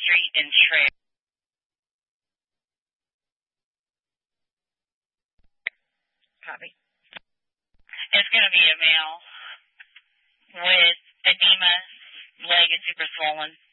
street and trail. Copy. It's going to be a male with edema, leg is super swollen.